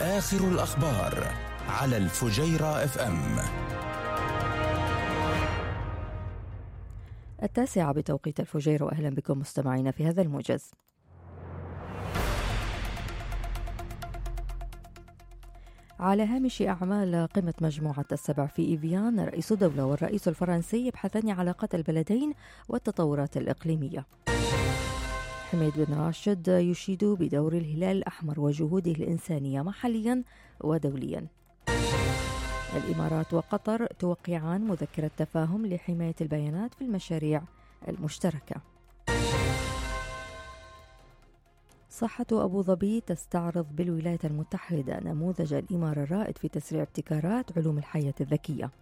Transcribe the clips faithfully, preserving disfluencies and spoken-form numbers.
آخر الأخبار على الفجيرة اف ام. التاسعة بتوقيت الفجيرة، وأهلا بكم مستمعينا في هذا الموجز. على هامش أعمال قمة مجموعة السبع في إيفيان، رئيس الدولة والرئيس الفرنسي يبحثان علاقات البلدين والتطورات الإقليمية. حميد بن راشد يشيد بدور الهلال الأحمر وجهوده الإنسانية محليا ودوليا. الإمارات وقطر توقعان مذكرة تفاهم لحماية البيانات في المشاريع المشتركة. صحة أبو ظبي تستعرض بالولايات المتحدة نموذج الإمارة الرائد في تسريع ابتكارات علوم الحياة الذكية.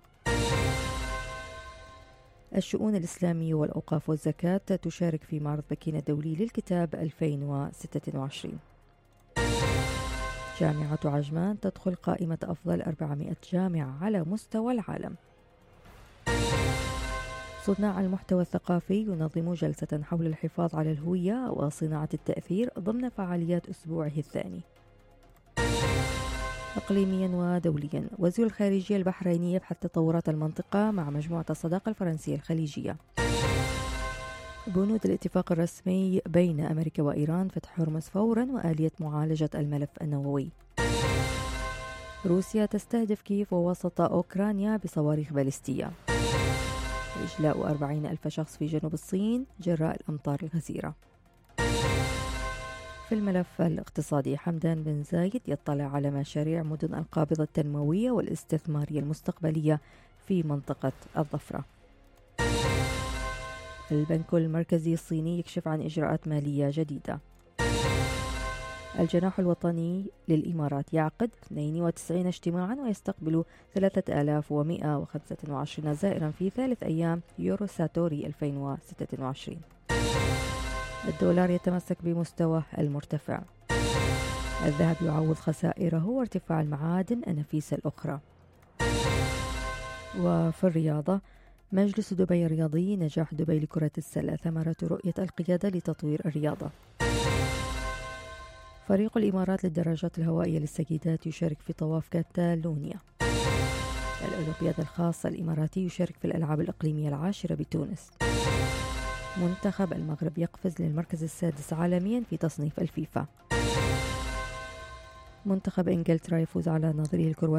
الشؤون الإسلامية والأوقاف والزكاة تشارك في معرض بكين الدولي للكتاب ألفين وستة وعشرين. جامعة عجمان تدخل قائمة أفضل أربعمائة جامعة على مستوى العالم. صناع المحتوى الثقافي ينظم جلسة حول الحفاظ على الهوية وصناعة التأثير ضمن فعاليات أسبوعه الثاني. إقليميا ودوليا، وزير الخارجية البحريني يبحث تطورات المنطقة مع مجموعة الصداقة الفرنسية الخليجية. بنود الاتفاق الرسمي بين أمريكا وإيران فتح هرمز فورا وآلية معالجة الملف النووي. روسيا تستهدف كييف ووسط أوكرانيا بصواريخ باليستية. إجلاء أربعين ألف شخص في جنوب الصين جراء الأمطار الغزيرة. في الملف الاقتصادي، حمدان بن زايد يطلع على مشاريع مدن القابضة التنموية والاستثمارية المستقبلية في منطقة الظفرة. البنك المركزي الصيني يكشف عن إجراءات مالية جديدة. الجناح الوطني للإمارات يعقد اثنين وتسعين اجتماعا ويستقبل ثلاثة آلاف ومئة وخمسة وعشرين زائرا في ثالث أيام يورو ساتوري ألفين وستة وعشرين. الدولار يتمسك بمستواه المرتفع. الذهب يعوض خسائره وارتفاع المعادن النفيسة الأخرى. وفي الرياضة، مجلس دبي الرياضي نجاح دبي لكرة السلة ثمرة رؤية القيادة لتطوير الرياضة. فريق الإمارات للدراجات الهوائية للسيدات يشارك في طواف كاتالونيا. الأولمبياد الخاص الإماراتي يشارك في الألعاب الإقليمية العاشرة بتونس. منتخب المغرب يقفز للمركز السادس عالميا في تصنيف الفيفا. منتخب إنجلترا يفوز على نظيره الكرواتي